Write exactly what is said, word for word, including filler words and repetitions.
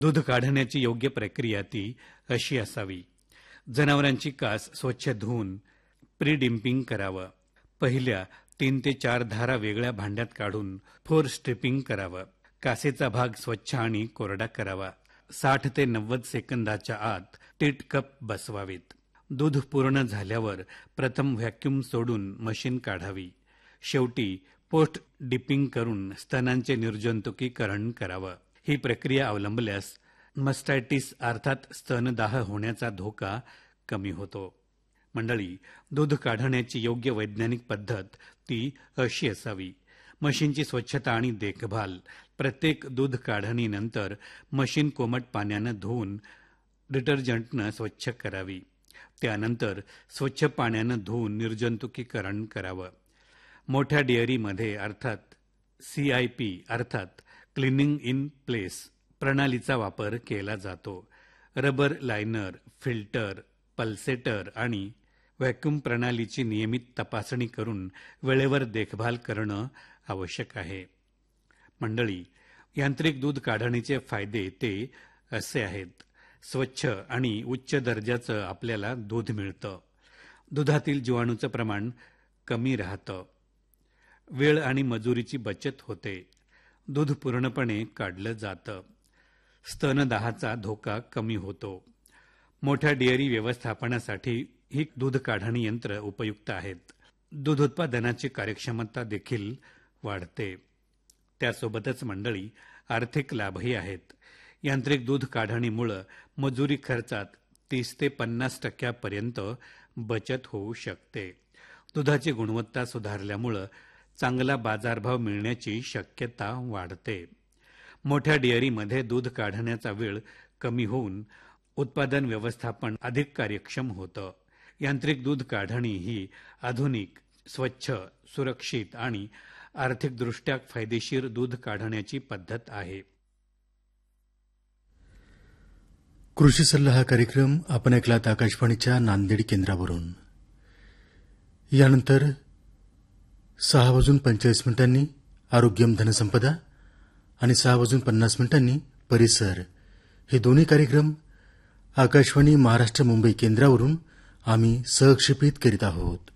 दूध काढण्याची योग्य प्रक्रिया ती अशी असावी. जनावरांची कास स्वच्छ धुवून प्री डिंपिंग करावं. पहिल्या तीन ते चार धारा वेगळ्या भांड्यात काढून फोर स्ट्रिपिंग करावं. कासेचा भाग स्वच्छ आणि कोरडा करावा. साठ ते नव्वद सेकंदाच्या आत टीट कप बसवावीत. दूध पूर्ण झाल्यावर प्रथम व्हॅक्यूम सोडून मशीन काढावी. शेवटी पोस्ट डिपिंग करून स्तनांचे निर्जंतुकीकरण करावं. ही प्रक्रिया अवलंबल्यास मस्टायटिस अर्थात स्तनदाह होण्याचा धोका कमी होतो. मंडळी, दूध काढण्याची योग्य वैज्ञानिक पद्धत ती अशी असावी. मशीनची स्वच्छता आणि देखभाल. प्रत्येक दूध काढणीनंतर मशीन कोमट पाण्यानं धुवून डिटर्जंटनं स्वच्छ करावी. त्यानंतर स्वच्छ पाण्यानं धुवून निर्जंतुकीकरण करावं. मोठ्या डेअरीमध्ये अर्थात सी आय पी अर्थात क्लिनिंग इन प्लेस प्रणालीचा वापर केला जातो. रबर लायनर, फिल्टर, पल्सेटर आणि व्हॅक्यूम प्रणालीची नियमित तपासणी करून वेळेवर देखभाल करणं आवश्यक आहे. मंडळी, यांत्रिक दूध काढणीचे फायदे ते असे आहेत. स्वच्छ आणि उच्च दर्जाचं आपल्याला दूध मिळतं. दुधातील जीवाणूचं प्रमाण कमी राहतं. वेळ आणि मजुरीची बचत होते. दूध पूर्णपणे काढलं जातं. स्तनदाहाचा धोका कमी होतो. मोठ्या डेअरी व्यवस्थापनासाठी ही दूध काढणी यंत्र उपयुक्त आहेत. दूध उत्पादनाची कार्यक्षमता देखील वाढते. त्यासोबतच मंडळी, आर्थिक लाभही आहेत. यांत्रिक दूध काढणीमुळं मजुरी खर्चात तीस ते पन्नास टक्क्यापर्यंत बचत होऊ शकते. दुधाची गुणवत्ता सुधारल्यामुळं चांगला बाजारभाव मिळण्याची शक्यता वाढते. मोठ्या डेअरीमध्ये दूध काढण्याचा वेळ कमी होऊन उत्पादन व्यवस्थापन अधिक कार्यक्षम होतं. यांत्रिक दूध काढणी ही आधुनिक, स्वच्छ, सुरक्षित आणि आर्थिकदृष्ट्या फायदेशीर दूध काढण्याची पद्धत आहे. कृषी सल्ला हा कार्यक्रम आपण ऐकलात आकाशवाणीच्या नांदेड केंद्रावरून. यानंतर सहा वाजून पंचेचाळीस मिनिटांनी आरोग्यम धनसंपदा आणि सहा वाजून पन्नास मिनिटांनी परिसर हे दोन्ही कार्यक्रम आकाशवाणी महाराष्ट्र मुंबई केंद्रावरून आम्ही सहक्षेपित करीत आहोत.